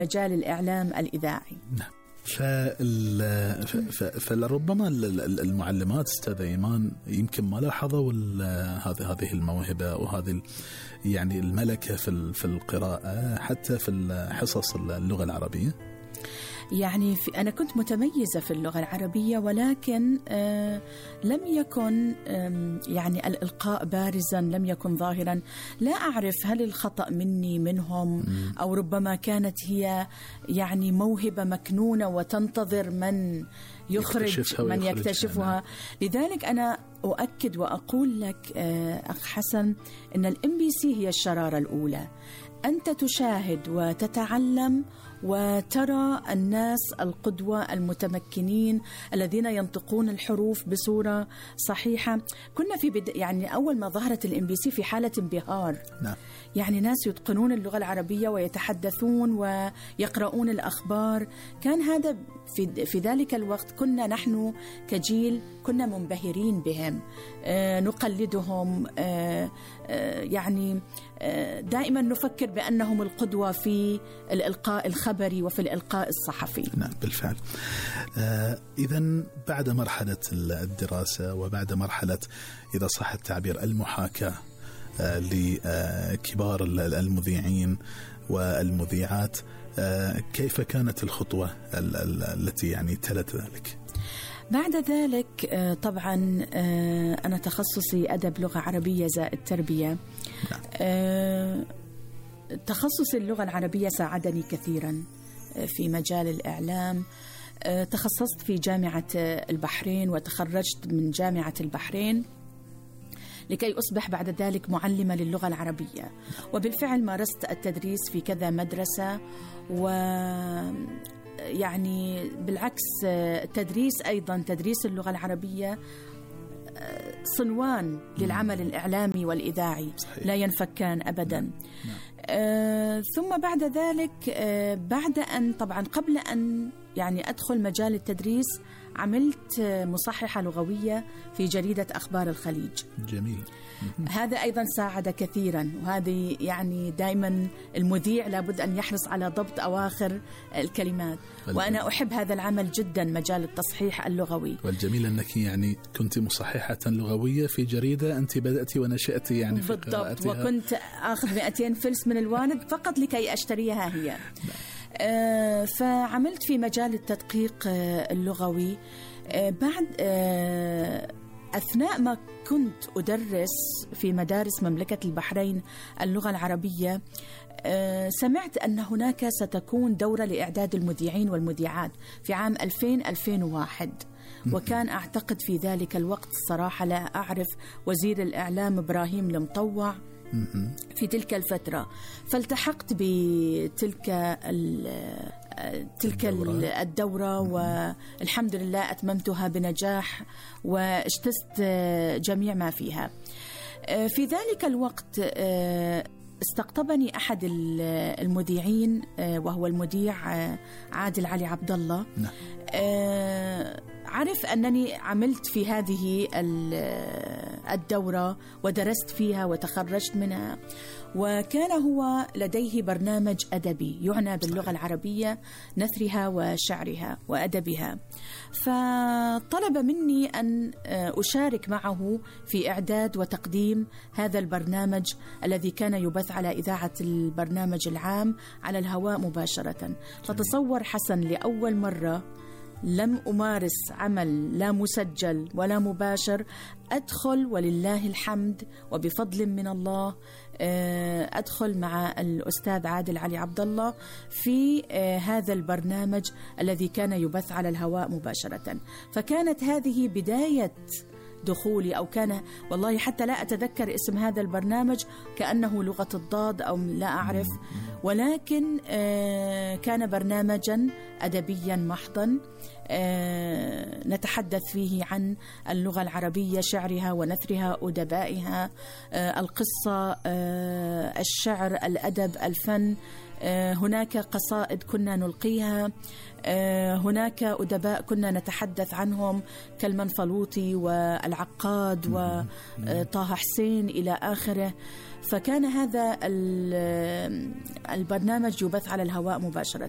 مجال الإعلام الإذاعي. نعم. فلربما المعلمات أستاذة إيمان يمكن ما لاحظوا هذه الموهبة وهذه يعني الملكة في القراءة حتى في حصص اللغة العربية. يعني أنا كنت متميزة في اللغة العربية، ولكن لم يكن يعني الإلقاء بارزا، لم يكن ظاهرا. لا أعرف هل الخطأ مني منهم، أو ربما كانت هي يعني موهبة مكنونة وتنتظر من يخرج من يكتشفها. لذلك أنا أؤكد وأقول لك أخ حسن أن الMBC هي الشرارة الأولى. أنت تشاهد وتتعلم وترى الناس القدوة المتمكنين الذين ينطقون الحروف بصورة صحيحة. كنا في يعني أول ما ظهرت الMBC في حالة انبهار. نعم. يعني ناس يتقنون اللغة العربية ويتحدثون ويقرؤون الأخبار. كان هذا في ذلك الوقت كنا نحن كجيل كنا منبهرين بهم، نقلدهم، يعني دائما نفكر بأنهم القدوة في الإلقاء الخبري وفي الإلقاء الصحفي. نعم بالفعل. إذن بعد مرحلة الدراسة وبعد مرحلة إذا صح التعبير المحاكاة لكبار المذيعين والمذيعات، كيف كانت الخطوة التي يعني تلت ذلك؟ بعد ذلك طبعا أنا تخصصي أدب لغة عربية زائد تربية. تخصص اللغة العربية ساعدني كثيرا في مجال الإعلام. تخصصت في جامعة البحرين وتخرجت من جامعة البحرين لكي أصبح بعد ذلك معلمة للغة العربية، وبالفعل مارست التدريس في كذا مدرسة. ويعني بالعكس تدريس اللغة العربية صنوان للعمل الإعلامي والإذاعي. صحيح. لا ينفكان أبدا. ثم بعد ذلك بعد أن طبعا قبل أن يعني أدخل مجال التدريس عملت مصححة لغوية في جريدة أخبار الخليج. جميل. هذا أيضا ساعد كثيرا، وهذه يعني دائما المذيع لابد أن يحرص على ضبط أواخر الكلمات، وأنا أحب هذا العمل جدا، مجال التصحيح اللغوي. والجميل أنك يعني كنت مصححة لغوية في جريدة أنت بدأت ونشأت يعني في قراءتها. بالضبط. وكنت أخذ 200 فلس من الوالد فقط لكي أشتريها هي. فعملت في مجال التدقيق اللغوي. بعد أثناء ما كنت أدرس في مدارس مملكة البحرين اللغة العربية، سمعت أن هناك ستكون دورة لإعداد المذيعين والمذيعات في عام 2000-2001. وكان أعتقد في ذلك الوقت صراحة لا أعرف وزير الإعلام إبراهيم المطوع في تلك الفترة، فالتحقت بتلك الدورة والحمد لله أتممتها بنجاح واجتزت جميع ما فيها. في ذلك الوقت استقطبني أحد المذيعين وهو المذيع عادل علي عبد الله. عرف أنني عملت في هذه الدورة ودرست فيها وتخرجت منها، وكان هو لديه برنامج أدبي يعنى باللغة العربية، نثرها وشعرها وأدبها، فطلب مني أن أشارك معه في إعداد وتقديم هذا البرنامج الذي كان يبث على إذاعة البرنامج العام على الهواء مباشرة. فتصور حسن، لأول مرة لم أمارس عمل لا مسجل ولا مباشر، أدخل ولله الحمد وبفضل من الله أدخل مع الأستاذ عادل علي عبد الله في هذا البرنامج الذي كان يبث على الهواء مباشرة. فكانت هذه بداية دخولي، أو كان والله حتى لا أتذكر اسم هذا البرنامج، كأنه لغة الضاد أو لا أعرف، ولكن كان برنامجا أدبيا محضا نتحدث فيه عن اللغة العربية، شعرها ونثرها، أدبائها، القصة، الشعر، الأدب، الفن. هناك قصائد كنا نلقيها، هناك أدباء كنا نتحدث عنهم كالمنفلوطي والعقاد وطه حسين إلى آخره. فكان هذا البرنامج يبث على الهواء مباشرة.